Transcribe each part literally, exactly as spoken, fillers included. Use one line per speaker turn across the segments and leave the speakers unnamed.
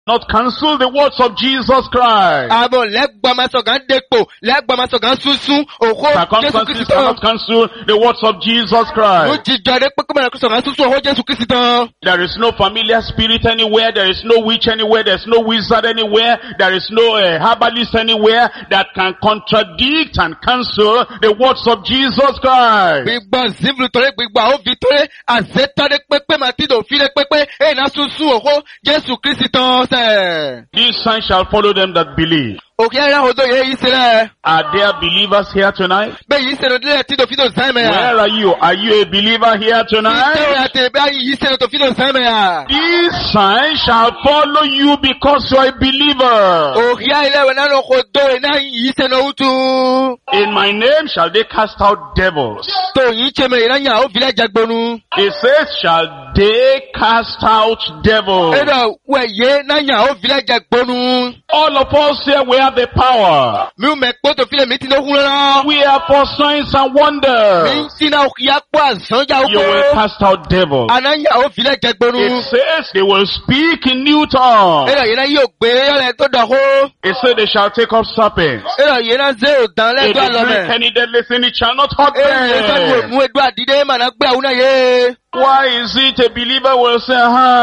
not cancel the words of Jesus Christ.
Abo legba masogan depo, legba masogan susun, oho Jesu
Circumstances
Kristo.
cannot cancel the words of Jesus
Ó
Christ.
jíjọ de pé kọ́mọ̀lá Kristo susun oho Jesu Kristo.
There is no familiar spirit anywhere. There is no witch anywhere. There is no wizard anywhere. There is no uh, herbalist anywhere that can contradict and cancel the words of Jesus Christ.
Gbígbọ́ zimlu tọ́lé gbígbọ́ àwọn fi tọ́lé àzẹ́tọ́lé pépé màtídò fílé pépé èèna susun oho Jesu Kristo sẹ́.
These signs shall follow them that believe.
Òkè ẹ̀rọ odò yẹ yìí sílẹ̀.
Are there believers here tonight?
Bẹ́ẹ̀ yìí sẹ́nu dílé tídò fídò sẹ́mẹ̀ yà.
Where are you? Are you a believer here
Ìṣe
tonight?
àti bẹ́ẹ̀ yìí sẹ́nu tó fídò sẹ́mẹ̀ yà.
These signs shall follow you because you are a believer.
Òkè ẹ̀rọ náà ló kò dó iná yìí sẹ́nu òtún.
In my name shall they cast out devils.
Tó yìí tsẹ́mẹ̀ yìí náà ó filẹ̀ jagbonu.
It says, shall they cast out devils.
Ẹ̀rọ wẹ̀ yé náà ó filẹ̀ jagbonu.
All of us here, we have the power.
Mi ò mẹ̀ kpọ́ tó filẹ̀ mi ti ní hun lọ́nà.
We are for signs and
Mi
wonders.
ti náà òkè yà kpọ́ àzánjà
You will
òkè.
cast out devils.
Ànáyà ó filẹ̀ jagbonu.
It says they will speak in new tongues.
Ẹ̀rọ yìí náà yóò gbé yọ̀lẹ̀ tó dọ̀ hó.
It says they shall take up serpents.
Ẹ̀rọ yìí náà zé òdàn
If
lẹ́dọ̀
they drink
àlọ́mẹ̀.
any deadly thing, it shall not hurt
Ẹ̀rọ yìí sẹ́nu
them.
òmù edu àdídé màná gbé àwọn náà yé.
Why is it a believer will say,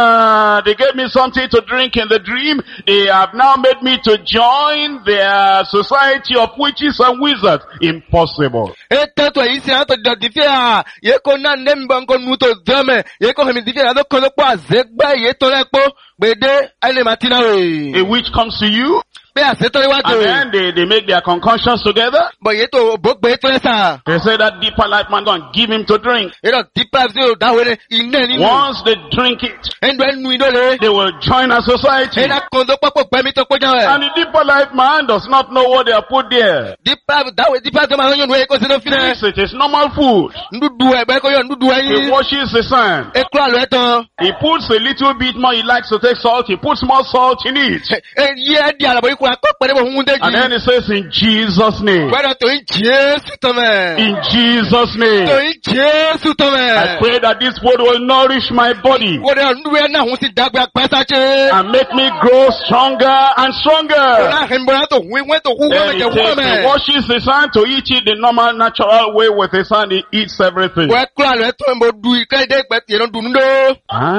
ah, they gave me something to drink in the dream. They have now made me to join their society of witches and wizards. Impossible.
Ètò yìí sì àtọ̀ dọ̀dí fi hà. Yé kò náà ní mbọ̀ nǹkan nu tó dọ́mẹ̀. Yé kò hẹ̀mí dìfẹ́ àtọ̀ kọ́ ló pọ̀ àzẹ́gbẹ́ yé tó lẹ́pọ̀. Gbèdé ẹni màá ti náà wè.
A witch comes to you,
Bí àṣetọ́ wá
and
dò.
then they, they make their concoctions together.
Bọ̀ yé tó bó gbé tó lẹ́ sà.
They say that deeper life man, go and give him to drink.
Èrò dípà sí òdáwé ní iná nínú.
Once they drink it,
Ẹnu ẹnu iná lé.
they will join a society.
Ẹ̀dá kan tó pọ́pọ̀ gbẹ́mí tó kọjá
And
rẹ̀.
the deeper life man does not know what they have put there.
Dípà dáwé dípà tó máa ń yọ̀nù ẹ̀ kó sínú fílẹ̀.
Yes, it is normal food.
Ndúdú ẹ̀gbẹ́ kó yọ̀ ndúdú
He
ẹyin.
washes the sand.
Ekú àlọ́ ẹ̀ tán.
He puts a little bit more. He likes to take salt. He puts more salt in it.
Ẹ yí ẹ di àlàbọ̀ ikú akọ́ pẹ̀lú ohun
And then
déjì.
he says, in Jesus' name.
Gbọ́dọ̀ tó ń Jésù tán mẹ́.
In Jesus'
Tó
name.
ń Jésù tán
I
mẹ́.
pray that this food will nourish my body
Gbọ́dọ̀ ndúwẹ́ náà hún sí dàgbà pẹ́sáché.
and make me grow stronger and stronger.
Gbọ́dọ̀ àhìnbọ̀lá tó hu ìwé tó hu
Then he
wẹ́mẹ̀kẹ̀ hu
takes, he
wẹ́mẹ̀.
washes his hand to eat it the normal, natural way with his hand. He eats everything.
Wẹ́ kúrò àlọ́ ẹ̀ tó ń bọ̀ du ìkẹ́dẹ́ ìgbẹ́ yẹn dùn dó.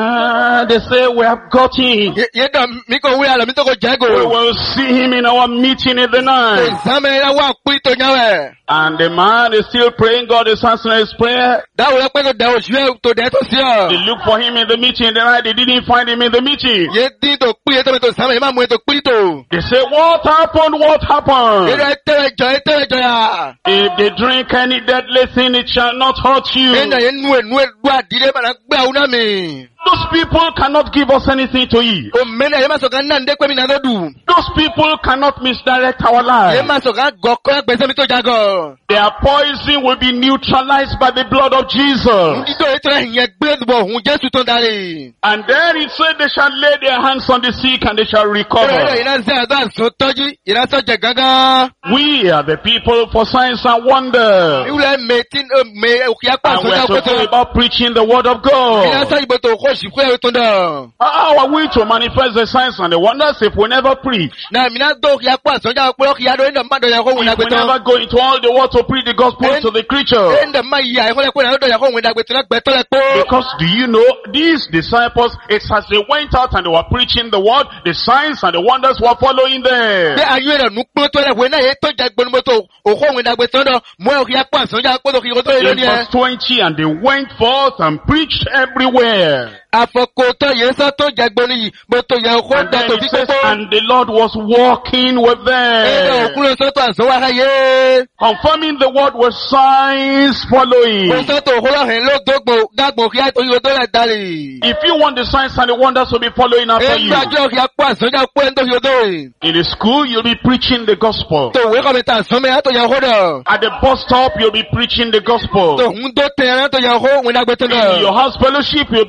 Ah, they say we have got him.
Yé dàn mí kò wí àlọ́ mi tó kò
We
jẹ́gò.
will see him in our meeting in the night.
Ìsámẹ́ yẹn wà pín tó nyàwẹ̀.
And the man is still praying. God is answering his prayer.
Dáwọ̀ yẹn pẹ́ tó dẹ̀ oṣù yẹn tó dẹ̀ tó sí
They
ọ.
looked for him in the meeting in the night. They didn't find him in the meeting.
Yé dín tó pín yẹn tó mi tó sámẹ́ yẹn máa mú yẹn tó pín tó.
They say, what happened? What
Yé
happened?
dọ̀ ẹ tẹ́lẹ̀ jọ ẹ tẹ́lẹ̀ jọ yà.
If they drink any deadly thing, it shall not hurt you.
Yé nà yẹn nú ẹ̀ nú ẹ̀ dú àdílé màná gbé àwọn náà mi.
Those people cannot give us anything to eat.
O mẹ́lẹ̀ yẹn máa sọ̀kan náà ń dé pé mi náà tó dù.
Those people cannot misdirect our
Yé
lives.
máa sọ̀kan gọ̀kọ́ gbèsè mi tó jagọ̀.
Their poison will be neutralized by the blood of Jesus.
Ndídó yìí tẹ́lẹ̀ yẹn gbé bọ̀ òun Jésù tó ń darí.
And then it said they shall lay their hands on the sick and they shall
Yé
recover.
yìí náà sẹ́ àdó àsọ tọ́jú, yìí náà sọ jẹ gángan.
We are the people for signs and wonders.
Ìwúlẹ̀ mẹ́tí mẹ́ òkè apá
And we
àsọjá
are to
kótó.
go about preaching the word of
Yìí náà
God.
sọ ìbò tó kó òṣìkú ẹ̀ tó dàn.
How are we to manifest the signs and the wonders if we never preach?
Nà mí náà dó òkè apá àsọjá pé òkè adó ẹ̀ndà má dọ̀yà kó òun
If
dàgbé
we
tán.
never go into all the world to preach the gospel to the creature?
Ẹ̀ndà má yí àìkọ́lẹ̀ pé náà dọ̀yà kó òun dàgbé tán lágbẹ́ tọ́lẹ̀ pé.
Because do you know, these disciples, it's as they went out and they were preaching the word, the signs and the wonders were following them.
Bí ayé rẹ̀ nù pín tó lẹ̀ wẹ̀ náà yẹ tó jẹ gbẹnumọ́tò òkú òun dàgbé tán dọ̀ mọ́ òkè apá àsọjá pé òkè kó tó yẹ
In
lónìí ẹ̀.
verse twenty, and they went forth and preached everywhere.
Àfọkòtò yẹn sọ tó jẹ gbẹnu yìí, mo tó yẹ òkú
And
dà
then
tó
it
fi
says,
kókó.
and the Lord was walking with
Ẹ̀dọ̀
them,
òkú ló sọ́tọ̀ àsọwọ́ ayé.
confirming the word with signs following.
Mo sọ́tọ̀ òkú lọ́hìn ló dógbò dágbò kí á tó yọ tó lẹ̀ dalè.
If you want the signs and the wonders to be following after you,
Ẹgbẹ́ àjọ kí á pọ̀ àsọjá pé ń tó yọ tó rè.
in the school you'll be preaching the gospel.
Tó òwe kọ́mi ta àsọ́mẹ́ á tó yẹ kó dọ̀.
At the bus stop you'll be preaching the gospel.
Tó ń tó tẹ̀ ẹ́ tó yẹ kó òun dàgbé tán
In your
dọ̀.
house fellowship you'll be preaching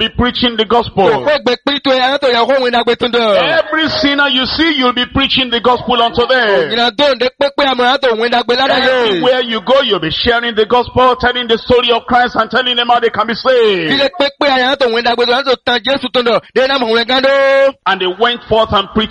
preaching the gospel.
Òkú ìgbè pító ẹ̀ àtò ìyàwó òun ìdàgbé tó dọ̀.
Every sinner you see, you'll be preaching the gospel unto them.
Ìnà tó ń dé pépé àmọ́ àtò òun ìdàgbé ládàá yóò.
Everywhere you go, you'll be sharing the gospel, telling the story of Christ and telling them how they can be saved.
Ilé pépé àyà àtò òun ìdàgbé tó àtò tàn Jésù tó dọ̀. Dé náà mọ̀ òun ẹ̀gán dó.
And they went forth and preached